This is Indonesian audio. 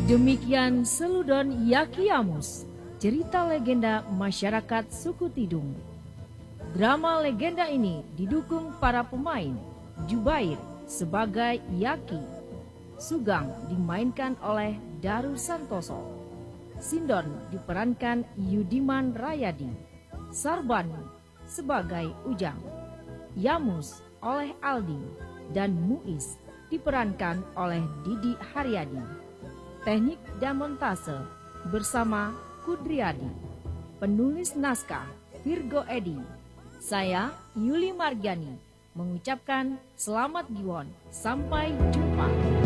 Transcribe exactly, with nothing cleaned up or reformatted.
Demikian Seludon Yakiamus, cerita legenda masyarakat suku Tidung. Drama legenda ini didukung para pemain. Jubair sebagai Yaki, Sugeng dimainkan oleh Daru Santoso, Sindon diperankan Yudiman Rayadi, Sarban sebagai Ujang, Yamus oleh Aldi, dan Muiz diperankan oleh Didi Haryadi. Teknik dan montase bersama Kudriyadi. Penulis naskah Virgo Edi. Saya Yuli Margiani mengucapkan selamat Giwon. Sampai jumpa.